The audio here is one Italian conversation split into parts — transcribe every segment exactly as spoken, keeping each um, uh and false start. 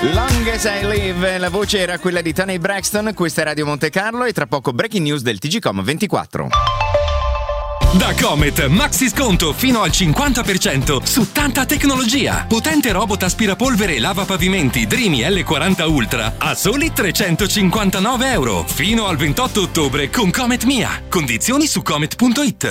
Long as I live, la voce era quella di Tony Braxton, questa è Radio Monte Carlo e tra poco breaking news del T G Com ventiquattro. Da Comet, maxi sconto fino al cinquanta per cento su tanta tecnologia. Potente robot aspirapolvere e lavapavimenti Dreamy L quaranta Ultra a soli trecentocinquantanove euro. Fino al ventotto ottobre con Comet Mia. Condizioni su comet punto it.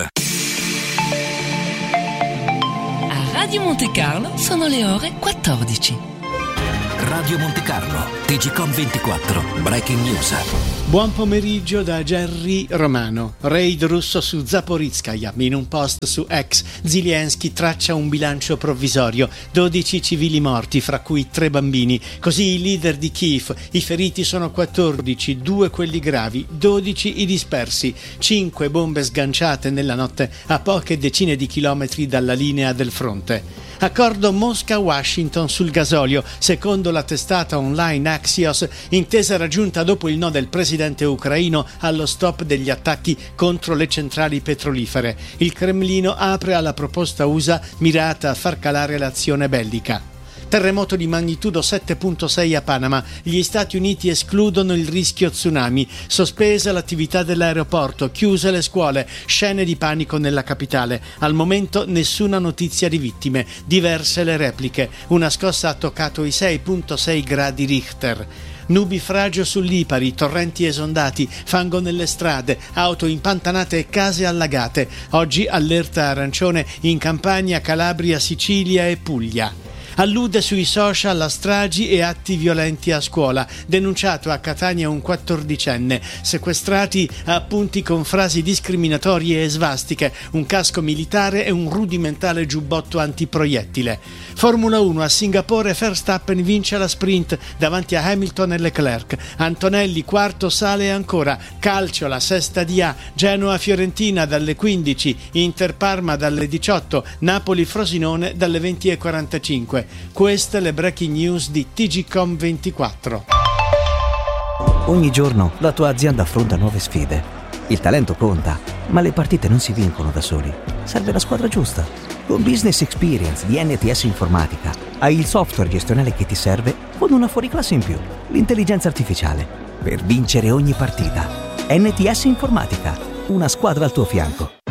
A Radio Monte Carlo sono le ore quattordici. Radio Monte Carlo, T G Com ventiquattro, breaking news. Buon pomeriggio da Gerry Romano. Raid russo su Zaporizhzhia. In un post su X, Zelensky traccia un bilancio provvisorio. dodici civili morti, fra cui tre bambini. Così il leader di Kiev. I feriti sono quattordici, due quelli gravi, dodici i dispersi. cinque bombe sganciate nella notte a poche decine di chilometri dalla linea del fronte. Accordo Mosca-Washington sul gasolio, secondo la testata online Axios, intesa raggiunta dopo il no del presidente ucraino allo stop degli attacchi contro le centrali petrolifere. Il Cremlino apre alla proposta U S A mirata a far calare l'azione bellica. Terremoto di magnitudo sette virgola sei a Panama. Gli Stati Uniti escludono il rischio tsunami. Sospesa l'attività dell'aeroporto, chiuse le scuole, scene di panico nella capitale. Al momento nessuna notizia di vittime, diverse le repliche. Una scossa ha toccato i sei virgola sei gradi Richter. Nubifragio sull'Ipari, torrenti esondati, fango nelle strade, auto impantanate e case allagate. Oggi allerta arancione in Campania, Calabria, Sicilia e Puglia. Allude sui social a stragi e atti violenti a scuola. Denunciato a Catania un quattordicenne. Sequestrati appunti con frasi discriminatorie e svastiche, un casco militare e un rudimentale giubbotto antiproiettile. Formula uno a Singapore, Verstappen vince la sprint davanti a Hamilton e Leclerc. Antonelli quarto, sale ancora. Calcio, la sesta di A. Genoa-Fiorentina dalle quindici, Inter-Parma dalle diciotto, Napoli-Frosinone dalle venti e quarantacinque. Queste le breaking news di T G Com ventiquattro. Ogni giorno la tua azienda affronta nuove sfide. Il talento conta, ma le partite non si vincono da soli. Serve la squadra giusta. Con Business Experience di N T S Informatica hai il software gestionale che ti serve con una fuoriclasse in più, l'intelligenza artificiale, per vincere ogni partita. N T S Informatica, una squadra al tuo fianco.